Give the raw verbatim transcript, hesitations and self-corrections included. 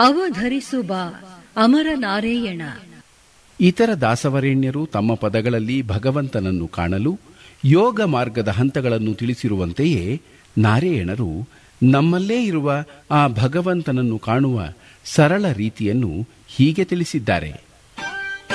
ಅವಧರಿಸು ಬಾ ಅಮರ ನಾರಾಯಣ. ಇತರ ದಾಸವರೇಣ್ಯರು ತಮ್ಮ ಪದಗಳಲ್ಲಿ ಭಗವಂತನನ್ನು ಕಾಣಲು ಯೋಗ ಮಾರ್ಗದ ಹಂತಗಳನ್ನು ತಿಳಿಸಿರುವಂತೆಯೇ ನಾರಾಯಣರು ನಮ್ಮಲ್ಲೇ ಇರುವ ಆ ಭಗವಂತನನ್ನು ಕಾಣುವ ಸರಳ ರೀತಿಯನ್ನು ಹೀಗೆ ತಿಳಿಸಿದ್ದಾರೆ.